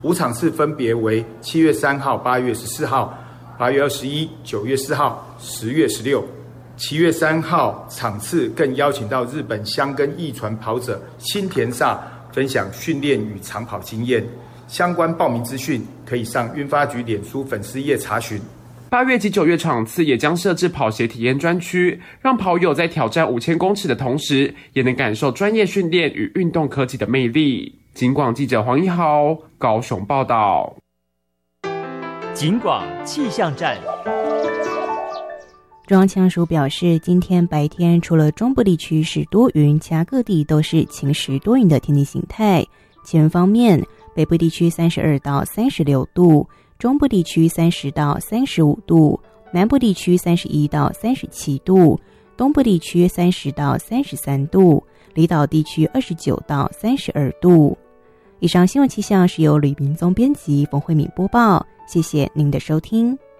5场次分别为7月3号、8月14号、8月21、9月4号、10月16。7月3号场次更邀请到日本箱根驿传跑者新田萨分享训练与长跑经验。相关报名资讯可以上运发局脸书粉丝页查询。 8月及9月场次也将设置跑鞋体验专区，让跑友在挑战5000公尺的同时，也能感受专业训练与运动科技的魅力。警广记者黄一豪高雄报道。 警广气象站。 中央气象署表示，今天白天除了中部地区是多云，其他各地都是晴时多云的天气形态。气温方面，北部地区32到36度，中部地区30到35度，南部地区31到37度，东部地区30到33度，离岛地区29到32度。以上新闻气象是由吕明宗编辑，冯慧敏播报，谢谢您的收听。